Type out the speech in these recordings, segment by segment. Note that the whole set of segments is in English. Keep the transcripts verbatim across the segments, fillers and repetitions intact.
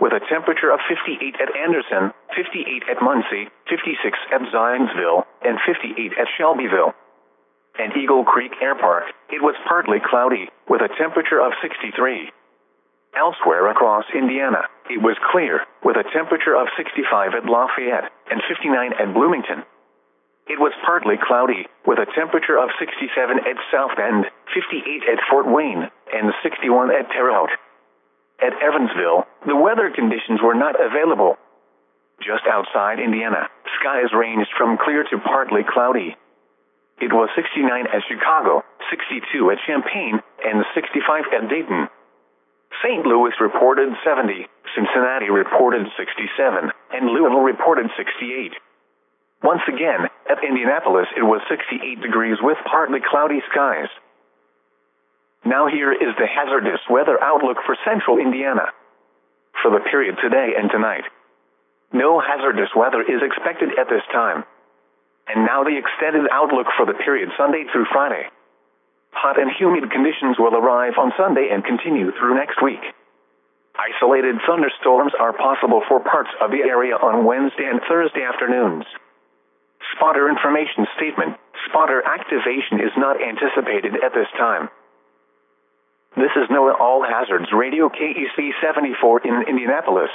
with a temperature of fifty-eight at Anderson, fifty-eight at Muncie, fifty-six at Zionsville, and fifty-eight at Shelbyville. At Eagle Creek Air Park, it was partly cloudy, with a temperature of sixty-three. Elsewhere across Indiana, it was clear, with a temperature of sixty-five at Lafayette, and fifty-nine at Bloomington. It was partly cloudy, with a temperature of sixty-seven at South Bend, fifty-eight at Fort Wayne, and sixty-one at Terre Haute. At Evansville, the weather conditions were not available. Just outside Indiana, skies ranged from clear to partly cloudy. It was sixty-nine at Chicago, sixty-two at Champaign, and sixty-five at Dayton. Saint Louis reported seventy, Cincinnati reported sixty-seven, and Louisville reported sixty-eight. Once again, at Indianapolis it was sixty-eight degrees with partly cloudy skies. Now here is the hazardous weather outlook for central Indiana. For the period today and tonight, no hazardous weather is expected at this time. And now the extended outlook for the period Sunday through Friday. Hot and humid conditions will arrive on Sunday and continue through next week. Isolated thunderstorms are possible for parts of the area on Wednesday and Thursday afternoons. Spotter information statement: spotter activation is not anticipated at this time. This is NOAA All Hazards Radio K E C seventy-four in Indianapolis.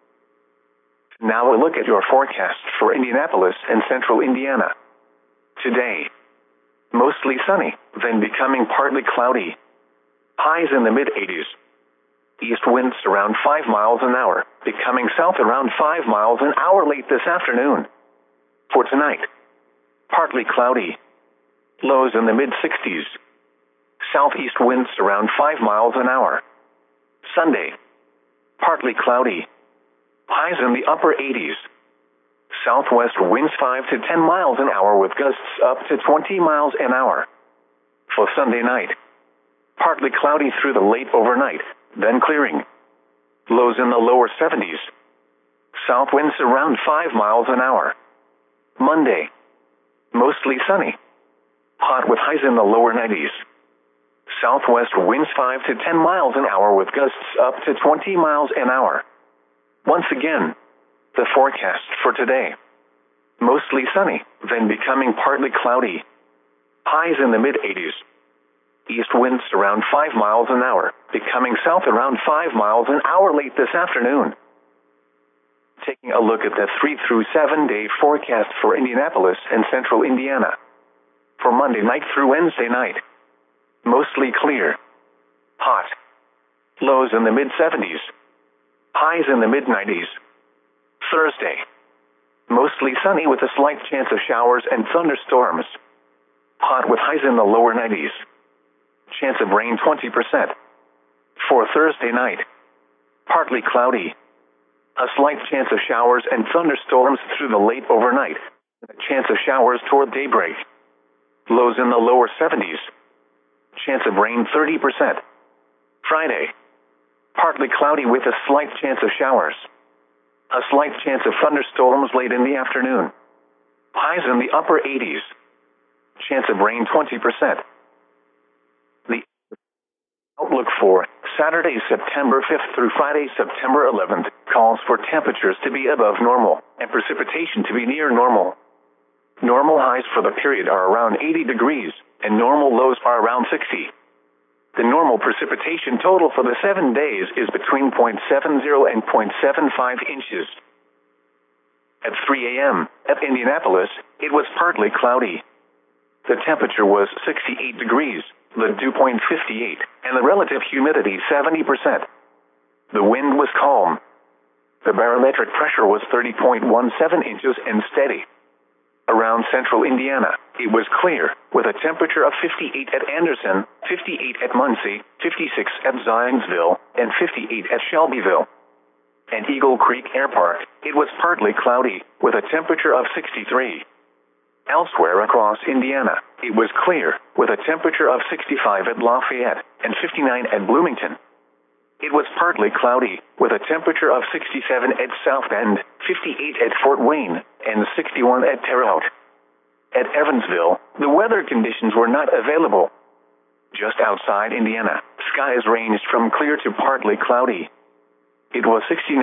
Now a look at your forecast for Indianapolis and central Indiana. Today, mostly sunny, then becoming partly cloudy. Highs in the mid eighties. East winds around five miles an hour, becoming south around five miles an hour late this afternoon. For tonight, partly cloudy. Lows in the mid sixties. Southeast winds around five miles an hour. Sunday, partly cloudy. Highs in the upper eighties. Southwest winds five to ten miles an hour with gusts up to twenty miles an hour. For Sunday night, partly cloudy through the late overnight, then clearing. Lows in the lower seventies. South winds around five miles an hour. Monday, mostly sunny. Hot with highs in the lower nineties. Southwest winds five to ten miles an hour with gusts up to twenty miles an hour. Once again, the forecast for today. Mostly sunny, then becoming partly cloudy. Highs in the mid eighties. East winds around five miles an hour, becoming south around five miles an hour late this afternoon. Taking a look at the three through seven day forecast for Indianapolis and central Indiana. For Monday night through Wednesday night, mostly clear. Hot. Lows in the mid seventies. Highs in the mid nineties. Thursday, mostly sunny with a slight chance of showers and thunderstorms. Hot with highs in the lower nineties. Chance of rain twenty percent. For Thursday night, partly cloudy. A slight chance of showers and thunderstorms through the late overnight. A chance of showers toward daybreak. Lows in the lower seventies. Chance of rain thirty percent. Friday, partly cloudy with a slight chance of showers. A slight chance of thunderstorms late in the afternoon. Highs in the upper eighties. Chance of rain twenty percent. The outlook for Saturday, September fifth through Friday, September eleventh, calls for temperatures to be above normal and precipitation to be near normal. Normal highs for the period are around eighty degrees, and normal lows are around sixty. The normal precipitation total for the seven days is between zero point seven zero and zero point seven five inches. At three a m at Indianapolis, it was partly cloudy. The temperature was sixty-eight degrees, the dew point fifty-eight, and the relative humidity seventy percent. The wind was calm. The barometric pressure was thirty point one seven inches and steady. Around central Indiana, it was clear, with a temperature of fifty-eight at Anderson, fifty-eight at Muncie, fifty-six at Zionsville, and fifty-eight at Shelbyville. At Eagle Creek Air Park, it was partly cloudy, with a temperature of sixty-three. Elsewhere across Indiana, it was clear, with a temperature of sixty-five at Lafayette, and fifty-nine at Bloomington. It was partly cloudy, with a temperature of sixty-seven at South Bend, fifty-eight at Fort Wayne, and sixty-one at Terre Haute. At Evansville, the weather conditions were not available. Just outside Indiana, skies ranged from clear to partly cloudy. It was sixty-nine